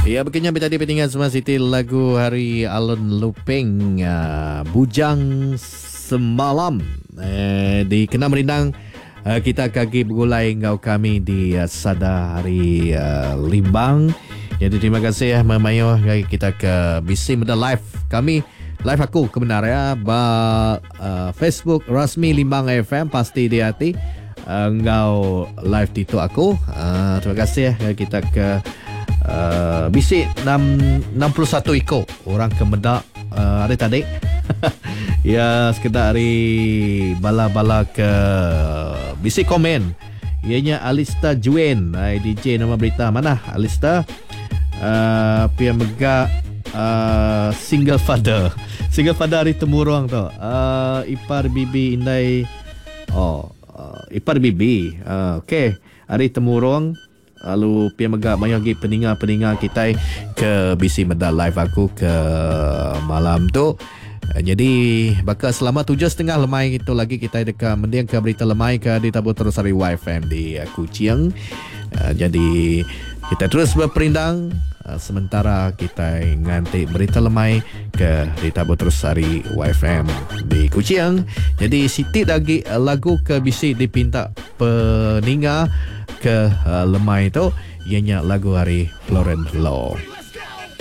Ya, begini tadi pentingan semua Siti lagu hari Alun Lupeng, Bujang Semalam. Di Kena Merindang, kita kaki bergulai ngau kami di Sada hari Limbang. Jadi terima kasih ya Mamayo kita ke BC Meda Live. Kami live aku kebenar ya Facebook rasmi Limbang FM pasti di hati. Ngau live itu aku. Terima kasih ya kita ke bisik 61 iko orang ke Medak hari tadi. Ya sekedar hari bala-bala ke bisik komen. Ianya Alista Juen, DJ nama berita mana Alista? Pia mega single father hari temurung tu. Ipar bibi indai. Ipar bibi. Okey, hari temurung. Lalu pihak megak banyak lagi pendengar-pendengar kita ke BC Meda Live aku ke malam tu. Jadi bakal selama 7.30 lemai itu lagi kita dekat mendiang ke berita lemai ke di Tabur Terusari YFM di Kuching. Jadi kita terus berperindang sementara kita nganti berita lemai ke di Tabur Terusari YFM di Kuching. Jadi sitit lagi lagu ke BC dipinta peninggal ke lemai itu ianya lagu hari Florence Law.